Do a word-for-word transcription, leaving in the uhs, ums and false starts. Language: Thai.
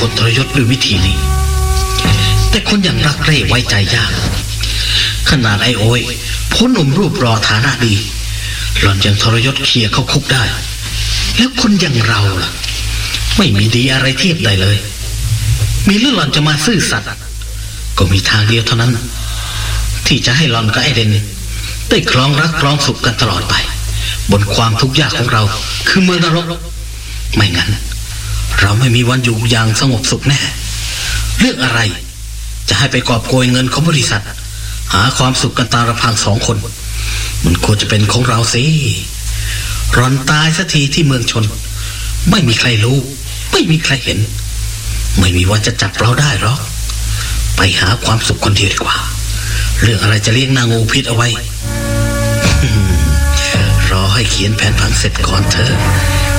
คนทรยศด้วยวิธีนี้แต่คนอย่างรักเร่ไว้ใจยากขนาดไอ้โอยพ้นหนุ่มรูปรอฐานะดีหล่อนยังทรยศเขี่ยเข้าคุกได้แล้วคนอย่างเราล่ะไม่มีดีอะไรเทียบได้เลยมีเรื่องหล่อนจะมาซื่อสัตย์ก็มีทางเดียวเท่านั้นที่จะให้หล่อนกับไอ้เดนได้ครองรักครองสุขกันตลอดไปบนความทุกข์ยากของเราคือเมืองนรกไม่งั้นเราไม่มีวันอยู่อย่างสงบสุขแน่เรื่องอะไรจะให้ไปกอบโกยเงินของบริษัทหาความสุขกันตามลำพังสองคนมันควรจะเป็นของเราสิหล่อนตายสักทีที่เมืองชนไม่มีใครรู้ไม่มีใครเห็นไม่มีวันจะจับเราได้หรอกไปหาความสุขคนเดียวดีกว่าเรื่องอะไรจะเลี้ยงนางงูพิษเอาไว้ รอให้เขียนแผนผังเสร็จก่อนเถอะ